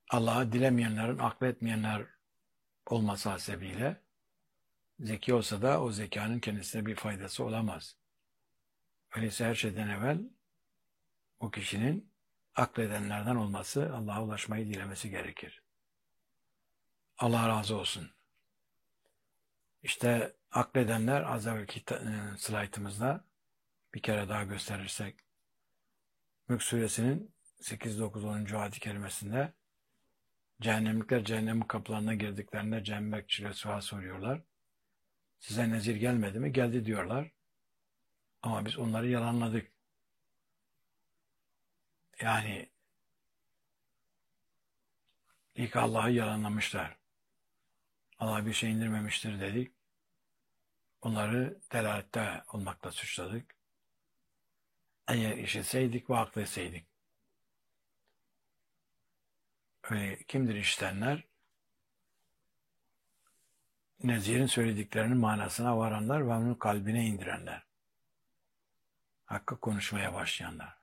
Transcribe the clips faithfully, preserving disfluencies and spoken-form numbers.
Allah'ı dilemeyenlerin, akletmeyenler olması hasebiyle zeki olsa da o zekanın kendisine bir faydası olamaz. Öyleyse her şeyden evvel o kişinin akledenlerden olması, Allah'a ulaşmayı dilemesi gerekir. Allah razı olsun. İşte akledenler az evvelki slaytımızda bir kere daha gösterirsek Mülk Suresinin sekiz, dokuz, onuncu ayet-i kerimesinde cehennemlikler cehennemin kapılarına girdiklerinde cehennem bekçileri sual soruyorlar. Size nezir gelmedi mi? Geldi diyorlar. Ama biz onları yalanladık. Yani ilk Allah'ı yalanlamışlar. Allah bir şey indirmemiştir dedik. Onları delalette olmakla suçladık. Eğer işitseydik ve akletseydik. Öyle kimdir işitenler? Nezir'in söylediklerinin manasına varanlar ve onun kalbine indirenler. Hakkı konuşmaya başlayanlar.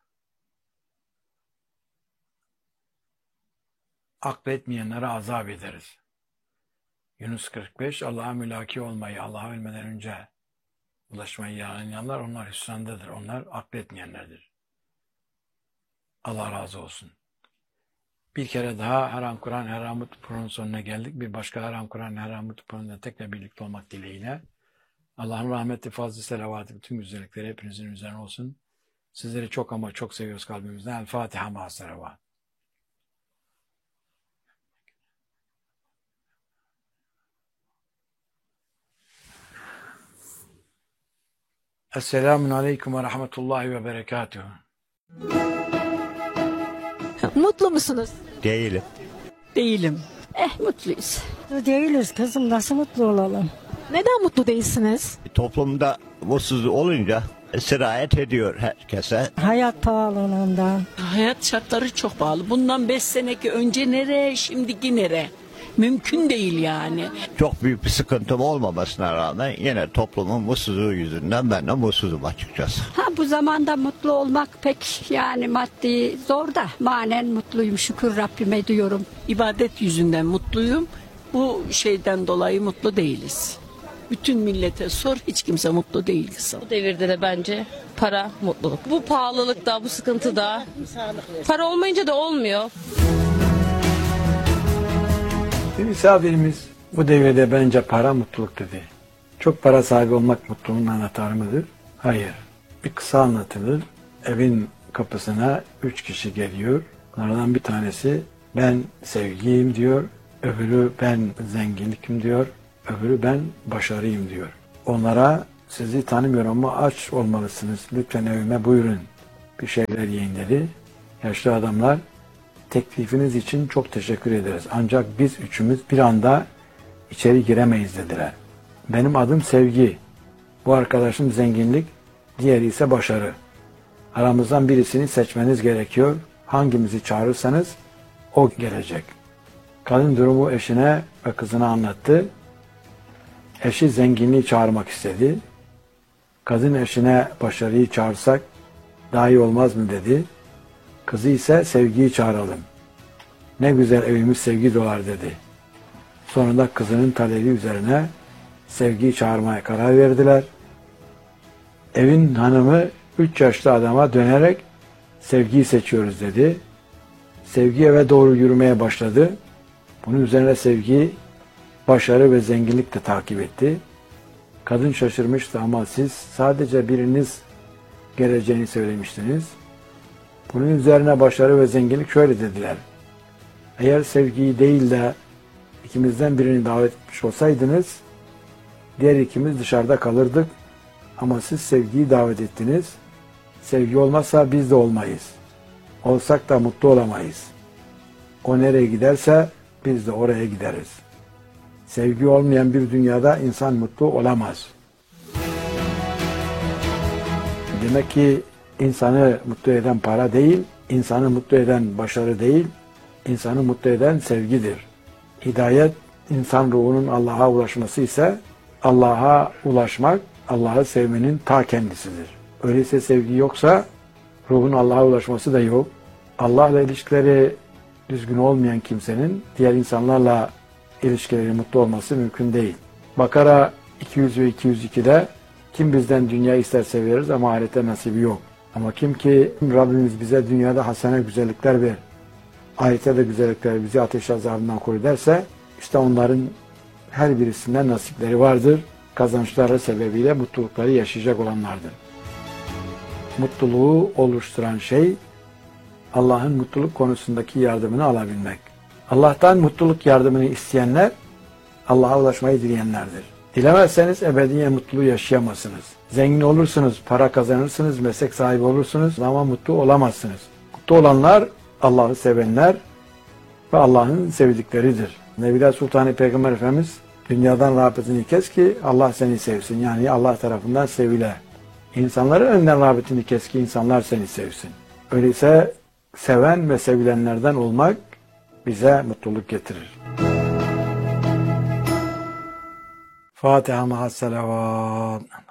Akletmeyenlere azap ederiz. Yunus kırk beş, Allah'a mülaki olmayı, Allah'a ölmeden önce ulaşmayı yalanlayanlar, onlar hüsrandadır. Onlar akletmeyenlerdir. Allah razı olsun. Bir kere daha Haram Kur'an, Haram Programı'nın sonuna geldik. Bir başka Haram Kur'an, Haram Programı'nda tekrar birlikte olmak dileğiyle. Allah'ın rahmeti, fazlı selavatı, bütün güzellikleri hepinizin üzerine olsun. Sizleri çok ama çok seviyoruz kalbimizden. El Fatiha ma salavat. Esselamun Aleyküm ve Rahmetullahi ve Berekatuhu. Mutlu musunuz? Değilim. Değilim. Eh mutluyuz. Değiliz kızım, nasıl mutlu olalım? Neden mutlu değilsiniz? Toplumda mutsuz olunca sirayet ediyor herkese. Hayat pahalılığından. Hayat şartları çok pahalı. Bundan beş seneki önce nere, şimdiki nere? Mümkün değil yani. Çok büyük bir sıkıntım olmamasına rağmen yine toplumun mutsuzluğu yüzünden ben de mutsuzum açıkçası. Ha, bu zamanda mutlu olmak pek yani maddi zor da manen mutluyum, şükür Rabbime diyorum. İbadet yüzünden mutluyum. Bu şeyden dolayı mutlu değiliz. Bütün millete sor, hiç kimse mutlu değil kızım. Bu devirde de bence para mutluluk. Bu pahalılıkta, bu sıkıntıda para olmayınca da olmuyor. Bir misafirimiz bu devirde bence para mutluluk dedi. Çok para sahibi olmak mutluluğun anahtarı mıdır? Hayır. Bir kısa anlatılır. Evin kapısına üç kişi geliyor. Onlardan bir tanesi ben sevgiyim diyor. Öbürü ben zenginlikim diyor. Öbürü ben başarıyım diyor. Onlara sizi tanımıyorum ama aç olmalısınız. Lütfen evime buyurun. Bir şeyler yiyin dedi. Yaşlı adamlar teklifiniz için çok teşekkür ederiz. Ancak biz üçümüz bir anda içeri giremeyiz dediler. Benim adım Sevgi. Bu arkadaşım zenginlik. Diğeri ise başarı. Aramızdan birisini seçmeniz gerekiyor. Hangimizi çağırırsanız o gelecek. Kadın durumu eşine ve kızına anlattı. Eşi zenginliği çağırmak istedi. Kadın eşine başarıyı çağırsak daha iyi olmaz mı dedi. Kızı ise sevgiyi çağıralım. Ne güzel evimiz sevgi dolar dedi. Sonunda kızının talebi üzerine sevgiyi çağırmaya karar verdiler. Evin hanımı üç yaşlı adama dönerek sevgiyi seçiyoruz dedi. Sevgi eve doğru yürümeye başladı. Bunun üzerine sevgi başarı ve zenginlik de takip etti. Kadın şaşırmıştı ama siz sadece biriniz geleceğini söylemiştiniz. Bunun üzerine başarı ve zenginlik şöyle dediler. Eğer sevgiyi değil de ikimizden birini davet etmiş olsaydınız, diğer ikimiz dışarıda kalırdık. Ama siz sevgiyi davet ettiniz. Sevgi olmazsa biz de olmayız. Olsak da mutlu olamayız. O nereye giderse biz de oraya gideriz. Sevgi olmayan bir dünyada insan mutlu olamaz. Demek ki insanı mutlu eden para değil, insanı mutlu eden başarı değil, insanı mutlu eden sevgidir. Hidayet, insan ruhunun Allah'a ulaşması ise Allah'a ulaşmak, Allah'ı sevmenin ta kendisidir. Öyleyse sevgi yoksa ruhun Allah'a ulaşması da yok. Allah'la ilişkileri düzgün olmayan kimsenin diğer insanlarla ilişkileri mutlu olması mümkün değil. Bakara iki yüz ve iki yüz ikide kim bizden dünya isterse veririz ama ahirette nasibi yok. Ama kim ki Rabbimiz bize dünyada hasene güzellikler ver, ahirette de güzellikler bizi ateş azabından koru derse işte onların her birisinden nasipleri vardır. Kazançları sebebiyle mutlulukları yaşayacak olanlardır. Mutluluğu oluşturan şey Allah'ın mutluluk konusundaki yardımını alabilmek. Allah'tan mutluluk yardımını isteyenler Allah'a ulaşmayı dileyenlerdir. Dilemezseniz ebediyen mutluluğu yaşayamazsınız. Zengin olursunuz, para kazanırsınız, meslek sahibi olursunuz ama mutlu olamazsınız. Mutlu olanlar Allah'ı sevenler ve Allah'ın sevdikleridir. Nebiler Sultanı Peygamber Efendimiz dünyadan rağbetini kes ki Allah seni sevsin. Yani Allah tarafından sevile. İnsanların önden rağbetini kes ki insanlar seni sevsin. Öyleyse seven ve sevilenlerden olmak bize mutluluk getirir. Fatiha ma'as salavat.